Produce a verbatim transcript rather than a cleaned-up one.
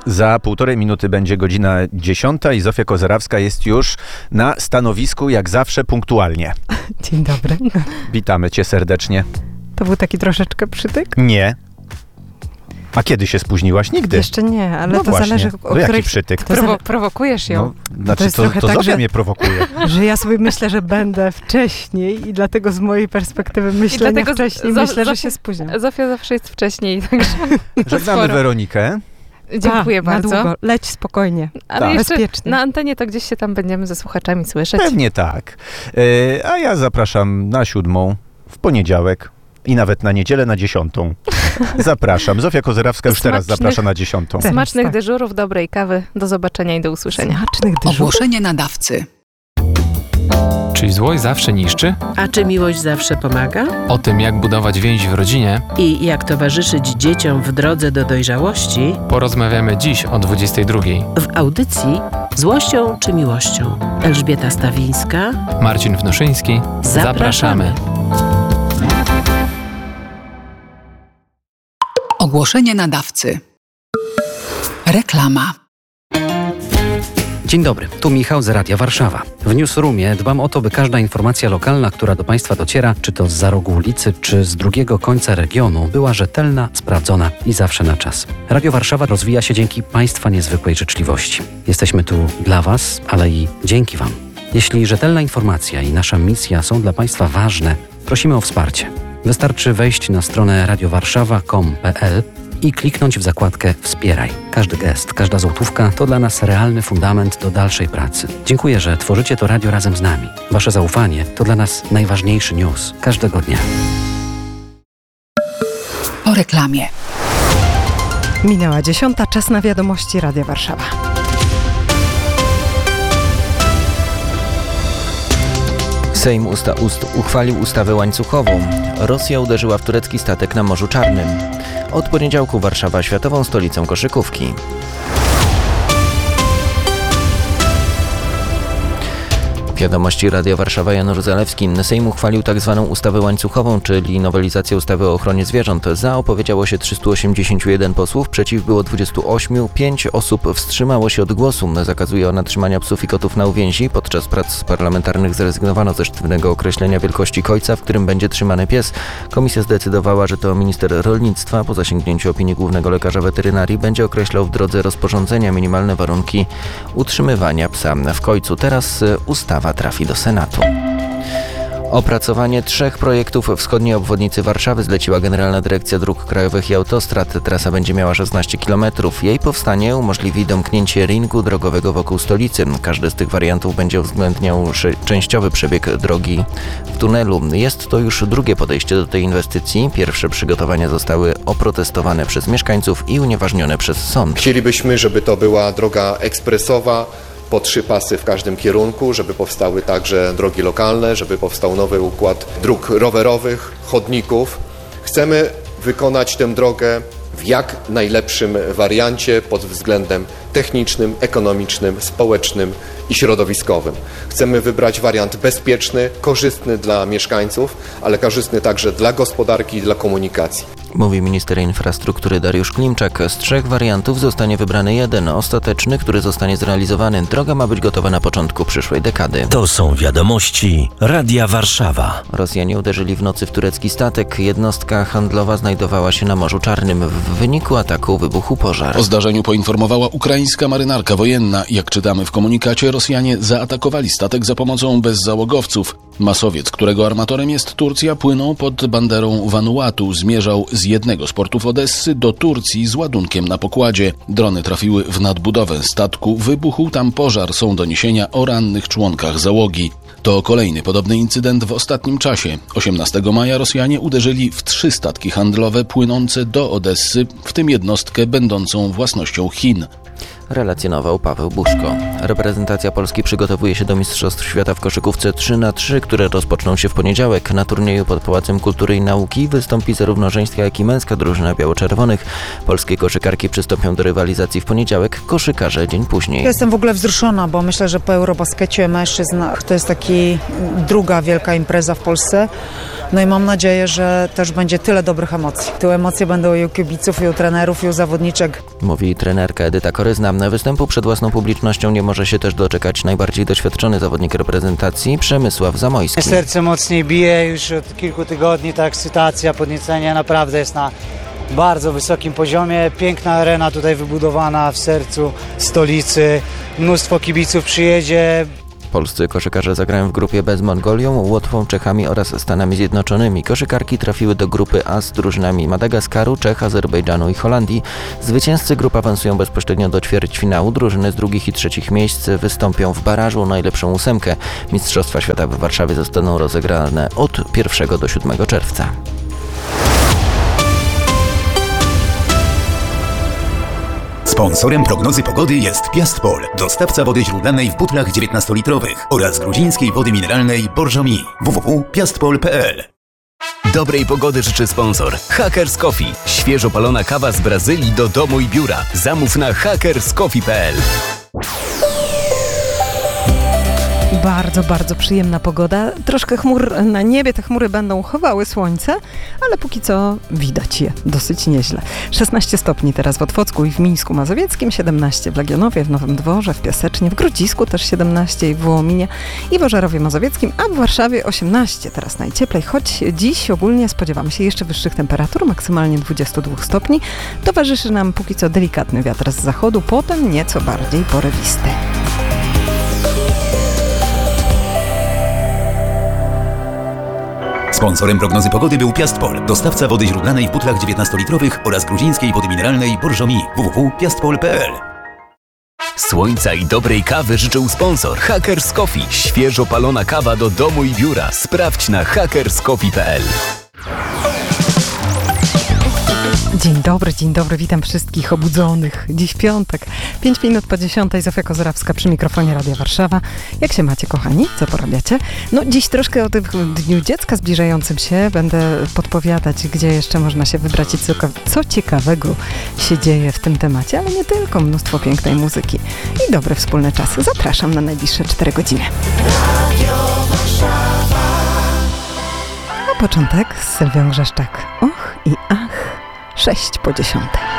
Za półtorej minuty będzie godzina dziesiąta i Zofia Kozerawska jest już na stanowisku, jak zawsze punktualnie. Dzień dobry. Witamy cię serdecznie. To był taki troszeczkę przytyk? Nie. A kiedy się spóźniłaś? Nigdy. Jeszcze nie, ale no to właśnie. zależy, o no której... Jaki przytyk? To Prowo- prowokujesz ją. No, znaczy, to jest to, trochę to tak, Zofia że, mnie prowokuje. że ja sobie myślę, że będę wcześniej i dlatego z mojej perspektywy myślenia wcześniej Zo- myślę, Zofia, że się spóźniam. Zofia zawsze jest wcześniej, także... Żegnamy Weronikę. Dziękuję A, bardzo. Na długo. Leć spokojnie. Ale tak. jeszcze bezpiecznie. na antenie to gdzieś się tam będziemy ze słuchaczami słyszeć. Pewnie tak. Yy, a ja zapraszam na siódmą, w poniedziałek i nawet na niedzielę na dziesiątą. Zapraszam. Zofia Kozerawska już teraz zaprasza na dziesiątą. Smacznych tak. dyżurów, dobrej kawy. Do zobaczenia i do usłyszenia. Smacznych dyżurów. Ogłoszenie nadawcy. Czy złość zawsze niszczy? A czy miłość zawsze pomaga? O tym, jak budować więź w rodzinie, I jak towarzyszyć dzieciom w drodze do dojrzałości, porozmawiamy dziś o dwudziestej drugiej. w audycji Złością czy miłością. Elżbieta Stawińska. Marcin Wnoszyński. Zapraszamy. Ogłoszenie nadawcy. Reklama. Dzień dobry, tu Michał z Radia Warszawa. W Newsroomie dbam o to, by każda informacja lokalna, która do Państwa dociera, czy to zza rogu ulicy, czy z drugiego końca regionu, była rzetelna, sprawdzona i zawsze na czas. Radio Warszawa rozwija się dzięki Państwa niezwykłej życzliwości. Jesteśmy tu dla Was, ale i dzięki Wam. Jeśli rzetelna informacja i nasza misja są dla Państwa ważne, prosimy o wsparcie. Wystarczy wejść na stronę radiowarszawa kropka com kropka pe el i kliknąć w zakładkę Wspieraj. Każdy gest, każda złotówka to dla nas realny fundament do dalszej pracy. Dziękuję, że tworzycie to radio razem z nami. Wasze zaufanie to dla nas najważniejszy news każdego dnia. Po reklamie. Minęła dziesiąta, czas na wiadomości Radia Warszawa. Sejm usta- ust- uchwalił ustawę łańcuchową. Rosja uderzyła w turecki statek na Morzu Czarnym. Od poniedziałku Warszawa światową stolicą koszykówki. Wiadomości Radia Warszawa, Janusz Zalewski. Sejm uchwalił tzw. ustawę łańcuchową, czyli nowelizację ustawy o ochronie zwierząt. Za opowiedziało się trzysta osiemdziesiąt jeden posłów, przeciw było dwadzieścia osiem, pięć osób wstrzymało się od głosu. Zakazuje ona trzymania psów i kotów na uwięzi. Podczas prac parlamentarnych zrezygnowano ze sztywnego określenia wielkości kojca, w którym będzie trzymany pies. Komisja zdecydowała, że to minister rolnictwa po zasięgnięciu opinii głównego lekarza weterynarii będzie określał w drodze rozporządzenia minimalne warunki utrzymywania psa w kojcu. Teraz ustawa trafi do Senatu. Opracowanie trzech projektów wschodniej obwodnicy Warszawy zleciła Generalna Dyrekcja Dróg Krajowych i Autostrad. Trasa będzie miała szesnaście kilometrów. Jej powstanie umożliwi domknięcie ringu drogowego wokół stolicy. Każdy z tych wariantów będzie uwzględniał częściowy przebieg drogi w tunelu. Jest to już drugie podejście do tej inwestycji. Pierwsze przygotowania zostały oprotestowane przez mieszkańców i unieważnione przez sąd. Chcielibyśmy, żeby to była droga ekspresowa, po trzy pasy w każdym kierunku, żeby powstały także drogi lokalne, żeby powstał nowy układ dróg rowerowych, chodników. Chcemy wykonać tę drogę w jak najlepszym wariancie pod względem technicznym, ekonomicznym, społecznym i środowiskowym. Chcemy wybrać wariant bezpieczny, korzystny dla mieszkańców, ale korzystny także dla gospodarki i dla komunikacji. Mówi minister infrastruktury Dariusz Klimczak. Z trzech wariantów zostanie wybrany jeden, ostateczny, który zostanie zrealizowany. Droga ma być gotowa na początku przyszłej dekady. To są wiadomości Radia Warszawa. Rosjanie uderzyli w nocy w turecki statek. Jednostka handlowa znajdowała się na Morzu Czarnym. W wyniku ataku wybuchł pożar. O zdarzeniu poinformowała ukraińska marynarka wojenna. Jak czytamy w komunikacie, Rosjanie zaatakowali statek za pomocą bezzałogowców. Masowiec, którego armatorem jest Turcja, płynął pod banderą Vanuatu. Zmierzał z jednego z portów Odessy do Turcji z ładunkiem na pokładzie. Drony trafiły w nadbudowę statku. Wybuchł tam pożar. Są doniesienia o rannych członkach załogi. To kolejny podobny incydent w ostatnim czasie. osiemnastego maja Rosjanie uderzyli w trzy statki handlowe płynące do Odessy, w tym jednostkę będącą własnością Chin. Relacjonował Paweł Buszko. Reprezentacja Polski przygotowuje się do Mistrzostw Świata w koszykówce trzy na trzy, które rozpoczną się w poniedziałek. Na turnieju pod Pałacem Kultury i Nauki wystąpi zarówno żeńska, jak i męska drużyna biało-czerwonych. Polskie koszykarki przystąpią do rywalizacji w poniedziałek, koszykarze dzień później. Ja jestem w ogóle wzruszona, bo myślę, że po Eurobaskecie mężczyzn to jest taki druga wielka impreza w Polsce. No i mam nadzieję, że też będzie tyle dobrych emocji. Te emocje będą i u kibiców, i u trenerów, i u zawodniczek. mówi trenerka Edyta Koryzna. Występu przed własną publicznością nie może się też doczekać najbardziej doświadczony zawodnik reprezentacji Przemysław Zamojski. Serce mocniej bije już od kilku tygodni, ta ekscytacja, podniecenie naprawdę jest na bardzo wysokim poziomie. Piękna arena tutaj wybudowana w sercu stolicy, mnóstwo kibiców przyjedzie. Polscy koszykarze zagrają w grupie B z Mongolią, Łotwą, Czechami oraz Stanami Zjednoczonymi. Koszykarki trafiły do grupy A z drużynami Madagaskaru, Czech, Azerbejdżanu i Holandii. Zwycięzcy grup awansują bezpośrednio do ćwierćfinału. Drużyny z drugich i trzecich miejsc wystąpią w barażu o najlepszą ósemkę. Mistrzostwa Świata w Warszawie zostaną rozegrane od pierwszego do siódmego czerwca. Sponsorem prognozy pogody jest Piastpol, dostawca wody źródlanej w butlach dziewiętnastolitrowych oraz gruzińskiej wody mineralnej Borżomi. w w w kropka piastpol kropka p l. Dobrej pogody życzy sponsor Hackers Coffee. Świeżo palona kawa z Brazylii do domu i biura. Zamów na hackers coffee kropka p l. Bardzo, bardzo przyjemna pogoda. Troszkę chmur na niebie, te chmury będą chowały słońce, ale póki co widać je dosyć nieźle. szesnaście stopni teraz w Otwocku i w Mińsku Mazowieckim, siedemnaście w Legionowie, w Nowym Dworze, w Piasecznie, w Grodzisku też siedemnaście i w Wołominie i w Ożarowie Mazowieckim, a w Warszawie osiemnaście teraz najcieplej, choć dziś ogólnie spodziewamy się jeszcze wyższych temperatur, maksymalnie dwadzieścia dwa stopni. Towarzyszy nam póki co delikatny wiatr z zachodu, potem nieco bardziej porywisty. Sponsorem prognozy pogody był Piastpol, dostawca wody źródlanej w butlach dziewiętnastolitrowych oraz gruzińskiej wody mineralnej Borżomi. w w w kropka piastpol kropka p l. Słońca i dobrej kawy życzył sponsor Hackers Coffee. Świeżo palona kawa do domu i biura. Sprawdź na hackers coffee kropka p l. Dzień dobry, dzień dobry, witam wszystkich obudzonych. Dziś piątek, pięć minut po dziesiątej, Zofia Kozorowska przy mikrofonie Radia Warszawa. Jak się macie, kochani? Co porabiacie? No dziś troszkę o tym Dniu Dziecka zbliżającym się będę podpowiadać, gdzie jeszcze można się wybrać i co, co ciekawego się dzieje w tym temacie, ale nie tylko, mnóstwo pięknej muzyki i dobre wspólne czasy. Zapraszam na najbliższe cztery godziny. A początek z Sylwią Grzeszczak. Och i ach. Sześć po dziesiątej.